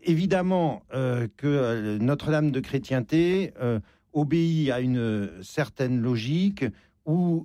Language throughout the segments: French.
évidemment que Notre-Dame de chrétienté obéit à une certaine logique où,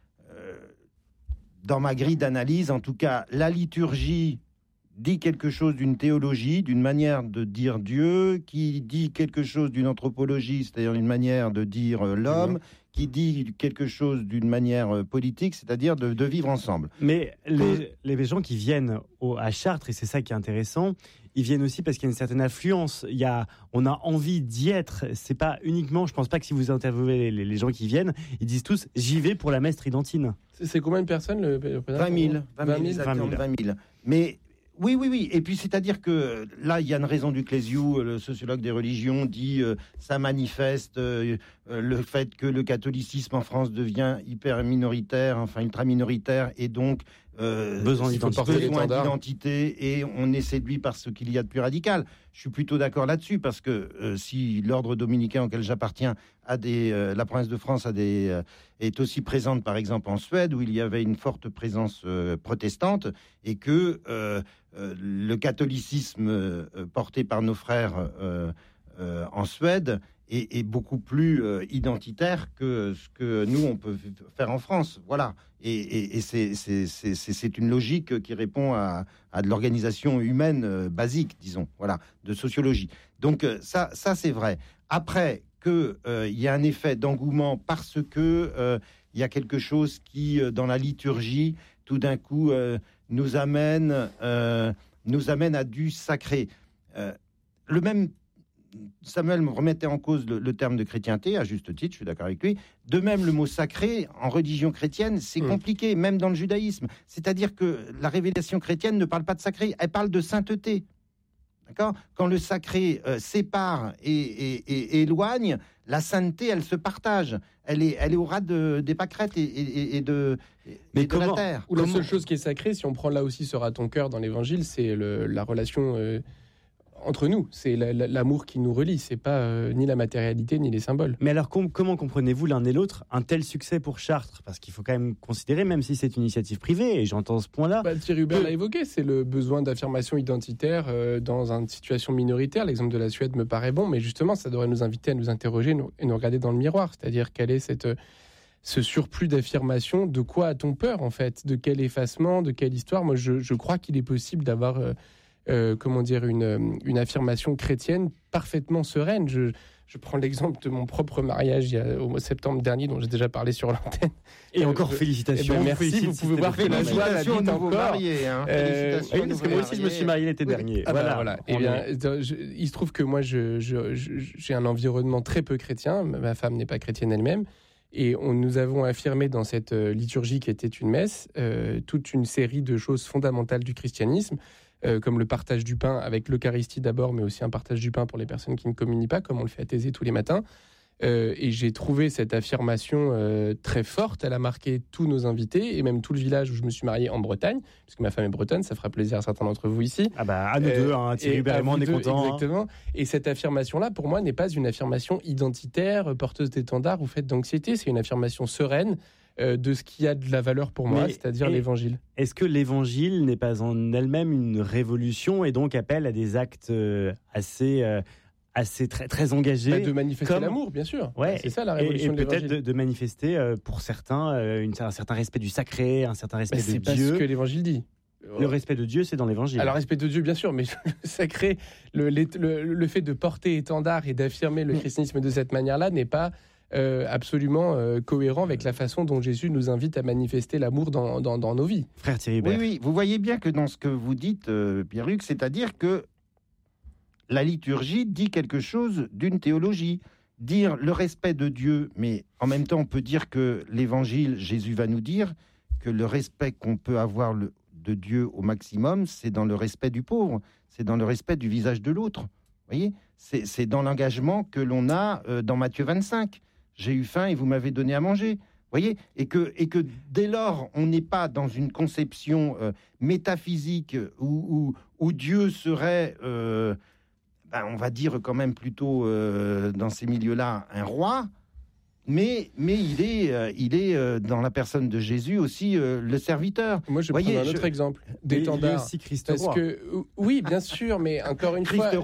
dans ma grille d'analyse, en tout cas, la liturgie dit quelque chose d'une théologie, d'une manière de dire Dieu, qui dit quelque chose d'une anthropologie, c'est-à-dire une manière de dire l'homme, qui dit quelque chose d'une manière politique, c'est-à-dire de vivre ensemble. Mais les gens qui viennent à Chartres, et c'est ça qui est intéressant, ils viennent aussi parce qu'il y a une certaine affluence. On a envie d'y être. C'est pas uniquement, je pense pas que si vous interviewez les gens qui viennent, ils disent tous, j'y vais pour la messe tridentine. C'est combien de personnes 20 000. Mais oui. Et puis, c'est-à-dire que là, il y a une raison du Clésiou, le sociologue des religions dit ça manifeste le fait que le catholicisme en France devient hyper minoritaire, enfin ultra minoritaire, et donc besoin d'identité, et on est séduit par ce qu'il y a de plus radical. Je suis plutôt d'accord là-dessus, parce que si l'ordre dominicain auquel j'appartiens la province de France est aussi présente, par exemple, en Suède, où il y avait une forte présence protestante, et que le catholicisme porté par nos frères en Suède est beaucoup plus identitaire que ce que nous, on peut faire en France. Voilà. Et c'est une logique qui répond à de l'organisation humaine basique, disons, voilà, de sociologie. Donc ça c'est vrai. Après il y a un effet d'engouement parce que il y a quelque chose qui, dans la liturgie, tout d'un coup, nous amène à du sacré. Le même Samuel me remettait en cause le terme de chrétienté, à juste titre, je suis d'accord avec lui. De même, le mot sacré, en religion chrétienne, c'est compliqué, même dans le judaïsme. C'est-à-dire que la révélation chrétienne ne parle pas de sacré, elle parle de sainteté. D'accord ? Quand le sacré sépare et éloigne, la sainteté, elle se partage. Elle est au ras des pâquerettes et de la terre. Ou la seule chose qui est sacrée, si on prend là aussi sera ton cœur dans l'évangile, c'est la relation entre nous. C'est l'amour qui nous relie. C'est pas ni la matérialité ni les symboles. Mais alors comment comprenez-vous l'un et l'autre un tel succès pour Chartres ? Parce qu'il faut quand même considérer, même si c'est une initiative privée, et j'entends ce point-là. Thierry Hubert l'a évoqué, c'est le besoin d'affirmation identitaire dans une situation minoritaire. L'exemple de la Suède me paraît bon, mais justement, ça devrait nous inviter à nous interroger et nous regarder dans le miroir. C'est-à-dire quel est ce surplus d'affirmation, de quoi a-t-on peur en fait ? De quel effacement, de quelle histoire ? Moi, je crois qu'il est possible d'avoir une affirmation chrétienne parfaitement sereine. Je prends l'exemple de mon propre mariage au mois de septembre dernier, dont j'ai déjà parlé sur l'antenne. Et encore féliitations. Merci, vous pouvez voir que la joie habite encore. Parce que moi aussi, je me suis marié l'été dernier. Voilà. Il se trouve que moi, j'ai un environnement très peu chrétien. Ma femme n'est pas chrétienne elle-même. Et nous avons affirmé dans cette liturgie qui était une messe toute une série de choses fondamentales du christianisme, comme le partage du pain avec l'Eucharistie d'abord, mais aussi un partage du pain pour les personnes qui ne communient pas, comme on le fait à Thésée tous les matins. Et j'ai trouvé cette affirmation très forte. Elle a marqué tous nos invités et même tout le village où je me suis marié en Bretagne, puisque ma femme est bretonne, ça fera plaisir à certains d'entre vous ici. Ah bah à nous deux, Thierry Hubert et moi, on est contents. Exactement. Et cette affirmation-là, pour moi, n'est pas une affirmation identitaire, porteuse d'étendard ou faite d'anxiété. C'est une affirmation sereine de ce qui a de la valeur pour moi, c'est-à-dire l'évangile. Est-ce que l'évangile n'est pas en elle-même une révolution et donc appelle à des actes assez très, très engagés, de manifester l'amour, bien sûr. Ouais, c'est ça la révolution de l'évangile. Peut-être de manifester pour certains un certain respect du sacré, un certain respect de Dieu. C'est pas ce que l'évangile dit. Le respect de Dieu, c'est dans l'évangile. Alors, respect de Dieu, bien sûr, mais le sacré, le fait de porter étendard et d'affirmer le christianisme de cette manière-là n'est pas absolument cohérent avec la façon dont Jésus nous invite à manifester l'amour dans nos vies. Frère Thierry Hubert. Oui, vous voyez bien que dans ce que vous dites, Pierre-Hugues, c'est-à-dire que la liturgie dit quelque chose d'une théologie. Dire le respect de Dieu, mais en même temps, on peut dire que l'évangile, Jésus va nous dire que le respect qu'on peut avoir de Dieu au maximum, c'est dans le respect du pauvre, c'est dans le respect du visage de l'autre. Vous voyez, c'est dans l'engagement que l'on a dans Matthieu 25. J'ai eu faim et vous m'avez donné à manger. Vous voyez, et que dès lors, on n'est pas dans une conception métaphysique où Dieu serait, on va dire quand même plutôt dans ces milieux-là, un roi, mais il est dans la personne de Jésus aussi le serviteur. Moi, je vais prendre un autre exemple d'étendard. Christ roi. Oui, bien sûr, mais encore une fois,